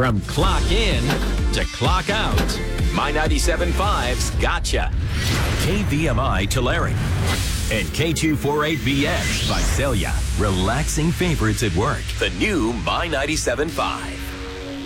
From clock in to clock out, My 97.5's Gotcha. KVMI Tulare and K248BX Visalia. Relaxing favorites at work. The new My 97.5.